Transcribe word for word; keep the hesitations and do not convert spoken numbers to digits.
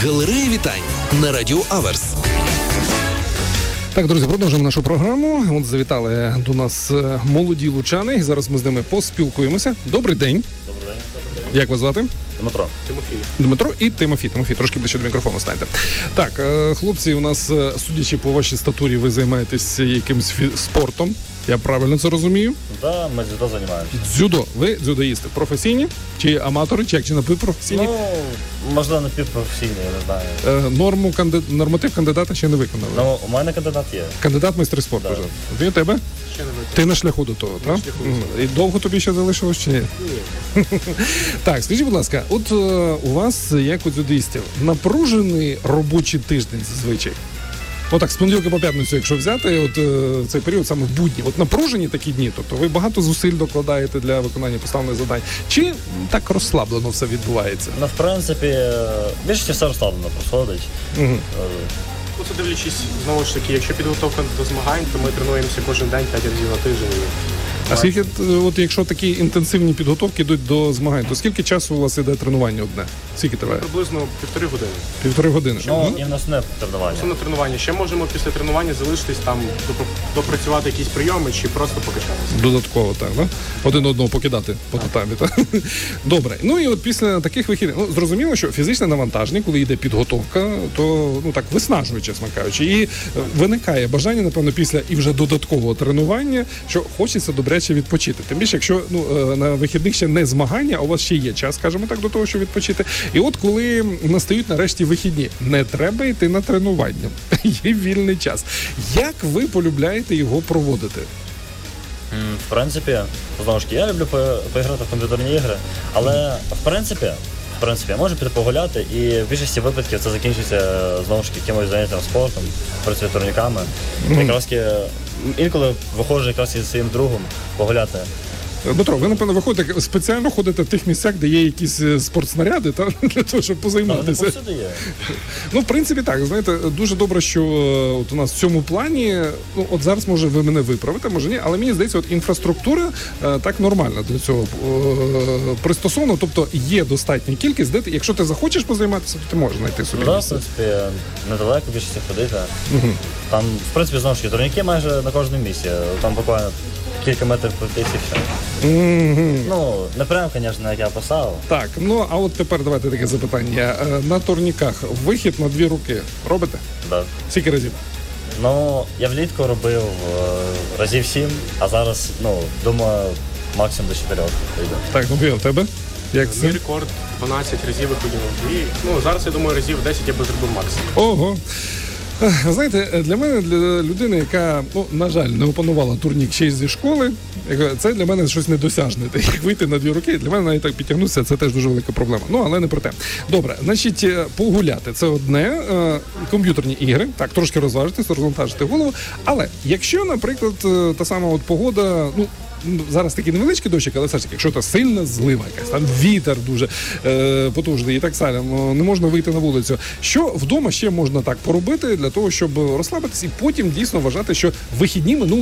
Галерея вітань на Радіо Аверс. Так, друзі, продовжуємо нашу програму. От завітали до нас молоді лучани. Зараз ми з ними поспілкуємося. Добрий день. Добрий день. Добрий день. Як вас звати? Дмитро. Тимофій. Дмитро і Тимофій. Тимофій, трошки ближче до мікрофону станьте. Так, хлопці, у нас, судячи по вашій статурі, ви займаєтесь якимось фі- спортом. Я правильно це розумію? Да, ми дзюдо займаємося. Дзюдо. Ви дзюдоїсти професійні? Чи аматори, чи як, чи напівпрофесійні? Ну, можливо, напівпрофесійний, я не знаю. Е, норму, канди... Норматив кандидата ще не виконали. Ну, у мене кандидат є. Кандидат майстер спорту Да. вже. Ти у тебе? Ще не виконав. Ти на шляху до того, так? шляху. І довго тобі ще залишилось чи ні? Ні. Так, скажіть, будь ласка, от е, у вас, як у дзюдоїстів, напружений робочий тиждень зазвичай? Отак, з понеділка по п'ятницю, якщо взяти, от е, цей період саме в будні, от напружені такі дні, тобто ви багато зусиль докладаєте для виконання поставлених завдань, чи так розслаблено все відбувається? Ну, в принципі, більшість все розслаблено проходить. Угу. Е, Ну, це дивлячись, знову ж таки, якщо підготовка до змагань, то ми тренуємося кожен день п'ять разів на тиждень. А скільки, е, от якщо такі інтенсивні підготовки йдуть до змагань, то скільки часу у вас іде тренування одне? Скільки триває? Приблизно півтори години. Півтори години. Ну, і в нас не тренування. Це на тренування. Ще можемо після тренування залишитись там, допро- допрацювати якісь прийоми чи просто покачатися. Додатково, так, да? Один одного покидати по татамі, так? Добре. Ну і от після таких вихідних, ну, зрозуміло, що фізичне навантаження, коли йде підготовка, то, ну, так, виснажує, чесно кажучи. І е, виникає бажання, напевно, після і вже додаткового тренування, що хочеться добряче відпочити. Тим більше, якщо, ну, е, на вихідних ще не змагання, а у вас ще є час, скажімо так, до того, щоб відпочити. І от коли настають нарешті вихідні, не треба йти на тренування. Є вільний час. Як ви полюбляєте його проводити? М, В принципі, знову ж таки, я люблю по- поіграти в комп'ютерні ігри, але в принципі, в принципі, я можу піти погуляти, і в більшості випадків це закінчується знову ж таки якимось заняттям спортом, працюю турніками. Якраз інколи виходжу якраз із своїм другом погуляти. Дмитро, ви, напевно, виходите, спеціально ходите в тих місцях, де є якісь е, спортснаряди, та, для того, щоб Але не позайматися. повсюди є. Ну, в принципі, так, знаєте, дуже добре, що е, от у нас в цьому плані, ну, от зараз, може, ви мене виправите, може ні, але мені здається, от інфраструктура е, так нормальна для цього е, пристосована, тобто є достатня кількість, де ти, якщо ти захочеш позайматися, то ти можеш знайти собі Ну, да, в місце. принципі, недалеко більшості ходити. Там, в принципі, знову ж таки, турніки майже на кожному місці. Там буквально кілька метрів пройти і все. Ну, не прям, звісно, як я писав. Так, ну, а от тепер давайте таке запитання. Е, На турніках вихід на дві руки робите? Да. Скільки разів? Ну, я влітку робив е, разів сім, а зараз, ну, думаю, максимум до чотирьох вийде. Так, ну, я в тебе? Як Мій це? рекорд дванадцять разів виходив на дві. Ну, зараз, я думаю, разів десять я би зробив максимум. Ого. Ех, знаєте, для мене, для людини, яка, ну, на жаль, не опанувала турнік ще й зі школи, яка- це для мене щось недосяжне. Та як вийти на дві руки, для мене навіть так підтягнутися, це теж дуже велика проблема. Ну, але не про те. Добре, значить, е, погуляти – це одне, е, комп'ютерні ігри, так, трошки розважитись, розвантажити голову. Але якщо, наприклад, е, та сама от погода, ну, ну, зараз такий невеличкий дощик, але все ж таки, якщо це сильна злива якась, там вітер дуже е, потужний і так само, не можна вийти на вулицю. Що вдома ще можна так поробити для того, щоб розслабитись і потім дійсно вважати, що вихідні минули